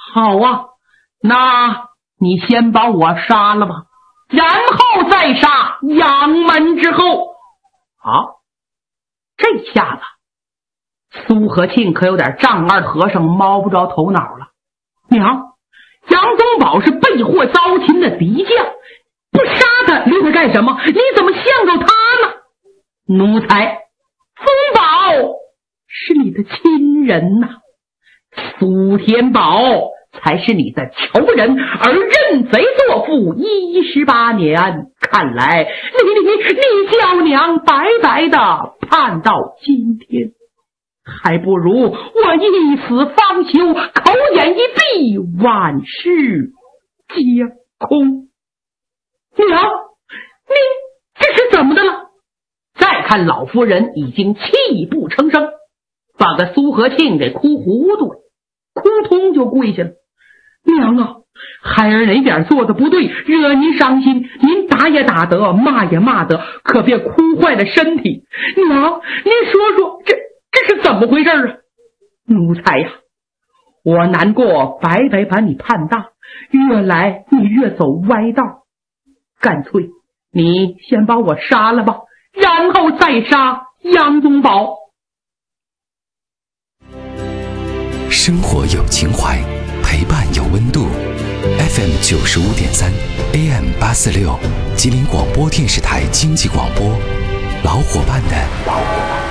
好啊，那你先把我杀了吧，然后再杀杨门之后。好，这下子苏和庆可有点丈二和尚摸不着头脑了。娘，杨宗保是被祸遭擒的敌将，不杀他留他干什么？你怎么向着他呢？奴才，宗保是你的亲人呐，苏天宝才是你的仇人，而认贼作父18年，看来你小娘白白的盼到今天，还不如我一死方休，口眼一闭，万事皆空。娘，你这是怎么的了？再看老夫人已经泣不成声，把个苏和庆给哭糊涂了，扑通就跪下了。娘啊，孩儿哪点做的不对，惹您伤心，您打也打得，骂也骂得，可别哭坏了身体。娘，您说说这是怎么回事啊？奴才呀，我难过白白把你盼大，越来你越走歪道，干脆你先把我杀了吧，然后再杀杨宗保。 生活有情怀，陪伴有温度。FM 95.3 AM 846，吉林广播电视台经济广播，老伙伴的